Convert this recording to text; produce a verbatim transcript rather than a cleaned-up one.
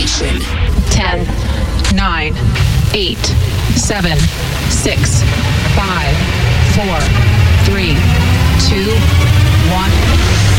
Nation. ten, nine, eight, seven, six, five, four, three, two, one.